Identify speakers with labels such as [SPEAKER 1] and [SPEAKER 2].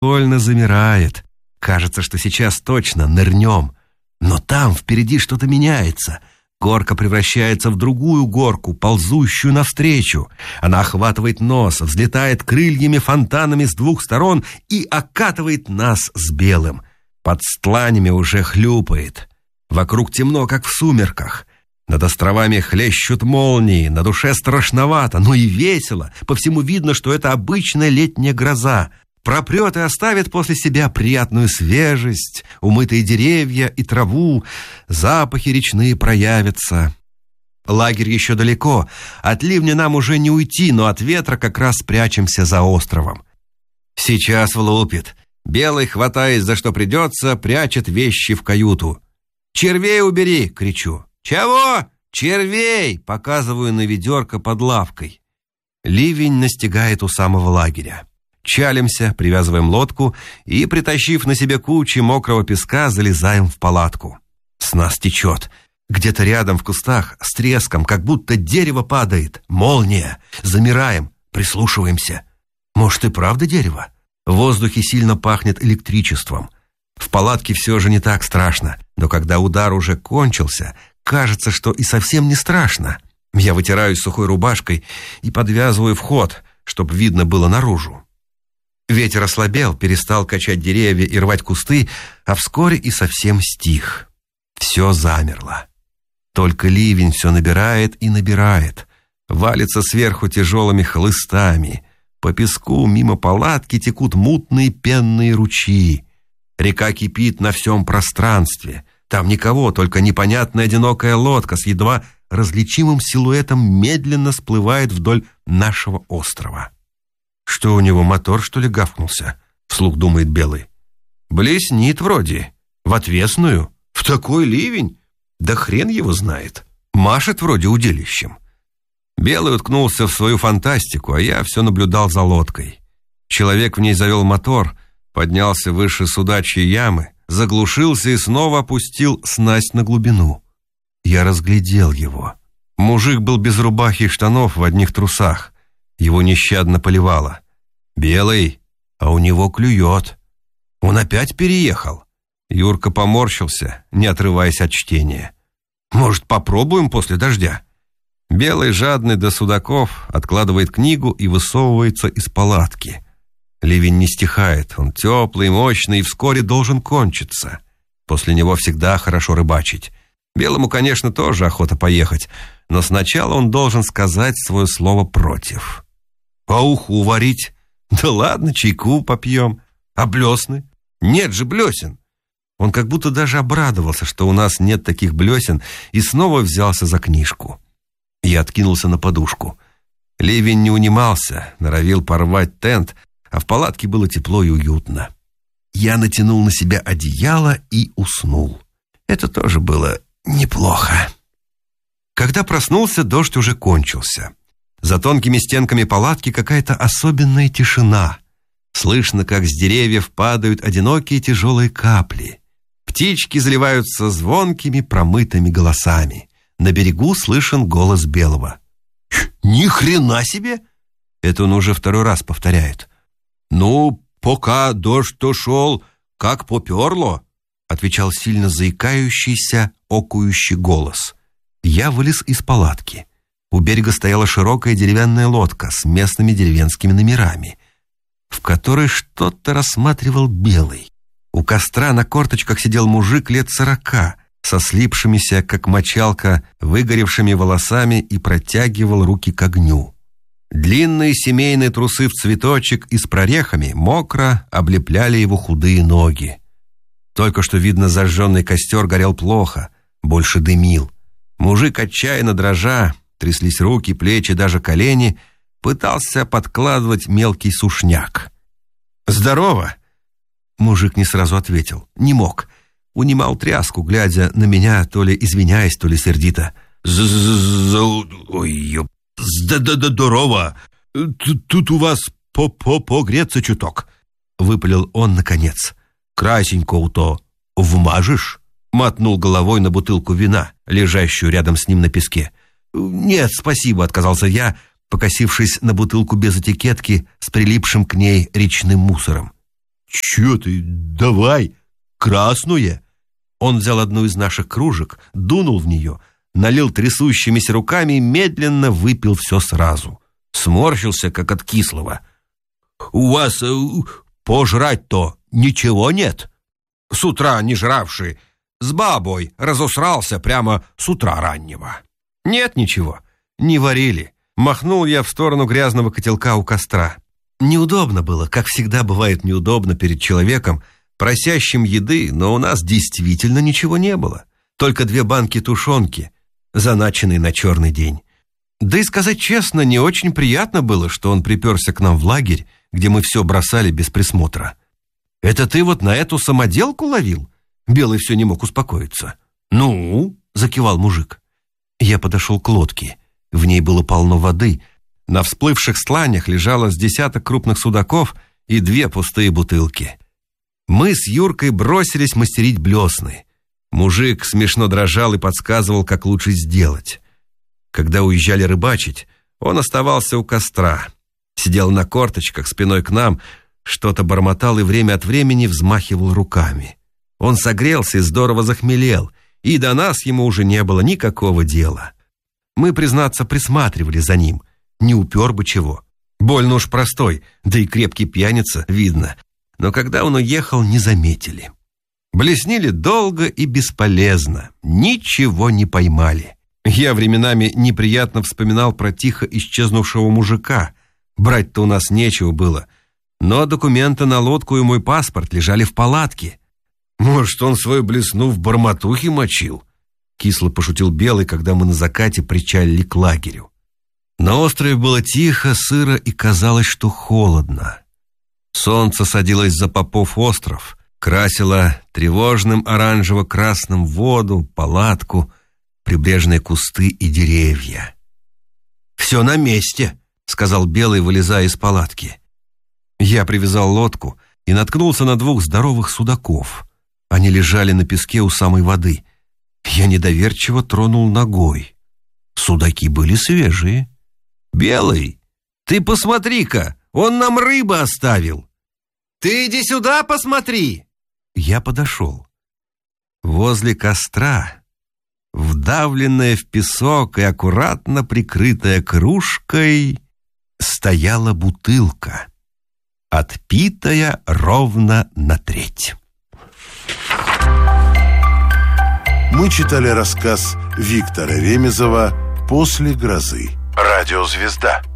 [SPEAKER 1] Больно замирает. Кажется, что сейчас точно нырнем. Но там впереди что-то меняется. Горка превращается в другую горку, ползущую навстречу. Она охватывает нос, взлетает крыльями фонтанами с двух сторон и окатывает нас с Белым. Под стланями уже хлюпает. Вокруг темно, как в сумерках. Над островами хлещут молнии, на душе страшновато, но и весело. По всему видно, что это обычная летняя гроза. Пропрет и оставит после себя приятную свежесть, умытые деревья и траву, запахи речные проявятся. Лагерь еще далеко, от ливня нам уже не уйти, но от ветра как раз спрячемся за островом. Сейчас влупит. Белый, хватаясь за что придется, прячет вещи в каюту. «Червей убери!» — кричу. «Чего? Червей!» — показываю на ведерко под лавкой. Ливень настигает у самого лагеря. Чалимся, привязываем лодку и, притащив на себе кучи мокрого песка, залезаем в палатку. С нас течет. Где-то рядом в кустах с треском, как будто дерево падает. Молния. Замираем, прислушиваемся. Может, и правда дерево? В воздухе сильно пахнет электричеством. В палатке все же не так страшно, но когда удар уже кончился, кажется, что и совсем не страшно. Я вытираюсь сухой рубашкой и подвязываю вход, чтобы видно было наружу. Ветер ослабел, перестал качать деревья и рвать кусты, а вскоре и совсем стих. Все замерло. Только ливень все набирает и набирает. Валится сверху тяжелыми хлыстами. По песку мимо палатки текут мутные пенные ручьи. Река кипит на всем пространстве. Там никого, только непонятная одинокая лодка с едва различимым силуэтом медленно сплывает вдоль нашего острова. «Что у него, мотор, что ли, гавкнулся?» — вслух думает Белый. «Блеснит вроде. В отвесную. В такой ливень? Да хрен его знает. Машет вроде удилищем». Белый уткнулся в свою фантастику, а я все наблюдал за лодкой. Человек в ней завел мотор, поднялся выше судачьей ямы, заглушился и снова опустил снасть на глубину. Я разглядел его. Мужик был без рубахи и штанов, в одних трусах. Его нещадно поливало. «Белый, а у него клюет. Он опять переехал». Юрка поморщился, не отрываясь от чтения. «Может, попробуем после дождя?» Белый, жадный до судаков, откладывает книгу и высовывается из палатки. Ливень не стихает, он теплый, мощный и вскоре должен кончиться. После него всегда хорошо рыбачить. Белому, конечно, тоже охота поехать, но сначала он должен сказать свое слово против. «А уху варить? Да ладно, чайку попьем. А блесны? Нет же блесен». Он как будто даже обрадовался, что у нас нет таких блесен, и снова взялся за книжку. Я откинулся на подушку. Ливень не унимался, норовил порвать тент, а в палатке было тепло и уютно. Я натянул на себя одеяло и уснул. Это тоже было неплохо. Когда проснулся, дождь уже кончился. За тонкими стенками палатки какая-то особенная тишина. Слышно, как с деревьев падают одинокие тяжелые капли. Птички заливаются звонкими промытыми голосами. На берегу слышен голос Белого. «Ни хрена себе!» Это он уже второй раз повторяет. «Ну, пока дождь-то шел, как поперло», отвечал сильно заикающийся, окующий голос. Я вылез из палатки. У берега стояла широкая деревянная лодка с местными деревенскими номерами, в которой что-то рассматривал Белый. У костра на корточках сидел мужик лет 40, со слипшимися, как мочалка, выгоревшими волосами и протягивал руки к огню. Длинные семейные трусы в цветочек и с прорехами мокро облепляли его худые ноги. Только что, видно, зажженный костер горел плохо, больше дымил. Мужик, отчаянно дрожа, тряслись руки, плечи, даже колени, пытался подкладывать мелкий сушняк. «Здорово!» Мужик не сразу ответил, не мог. Унимал тряску, глядя на меня, то ли извиняясь, то ли сердито. «Здорово! Тут у вас погреться чуток!» Выпалил он наконец. «Красенького-то вмажешь?» Мотнул головой на бутылку вина, лежащую рядом с ним на песке. «Нет, спасибо», — отказался я, покосившись на бутылку без этикетки с прилипшим к ней речным мусором. Чё ты, давай, красное. Он взял одну из наших кружек, дунул в нее, налил трясущимися руками и медленно выпил все сразу. Сморщился, как от кислого. «У вас пожрать-то ничего нет? С утра не жравший, с бабой разусрался прямо с утра раннего». «Нет ничего, не варили». Махнул я в сторону грязного котелка у костра. Неудобно было, как всегда бывает неудобно перед человеком, просящим еды, но у нас действительно ничего не было. Только 2 банки тушенки, заначенные на черный день. Да и сказать честно, не очень приятно было, что он приперся к нам в лагерь, где мы все бросали без присмотра. «Это ты вот на эту самоделку ловил?» Белый все не мог успокоиться. «Ну?» — закивал мужик. Я подошел к лодке. В ней было полно воды. На всплывших стланях лежало с 10 крупных судаков и 2 пустые бутылки. Мы с Юркой бросились мастерить блесны. Мужик смешно дрожал и подсказывал, как лучше сделать. Когда уезжали рыбачить, он оставался у костра. Сидел на корточках, спиной к нам, что-то бормотал и время от времени взмахивал руками. Он согрелся и здорово захмелел, и до нас ему уже не было никакого дела. Мы, признаться, присматривали за ним. Не упер бы чего. Больно уж простой, да и крепкий пьяница, видно. Но когда он уехал, не заметили. Блеснили долго и бесполезно. Ничего не поймали. Я временами неприятно вспоминал про тихо исчезнувшего мужика. Брать-то у нас нечего было. Но документы на лодку и мой паспорт лежали в палатке. Может, он свою блесну в барматухе мочил? Кисло пошутил Белый, когда мы на закате причалили к лагерю. На острове было тихо, сыро и казалось, что холодно. Солнце садилось за Попов остров, красило тревожным оранжево-красным воду, палатку, прибрежные кусты и деревья. «Все на месте», — сказал Белый, вылезая из палатки. Я привязал лодку и наткнулся на 2 здоровых судаков. Они лежали на песке у самой воды. Я недоверчиво тронул ногой. Судаки были свежие. «Белый, ты посмотри-ка, он нам рыбы оставил!» «Ты иди сюда, посмотри!» Я подошел. Возле костра, вдавленная в песок и аккуратно прикрытая кружкой, стояла бутылка, отпитая ровно на треть.
[SPEAKER 2] Мы читали рассказ Виктора Ремезова «После грозы». Радиозвезда.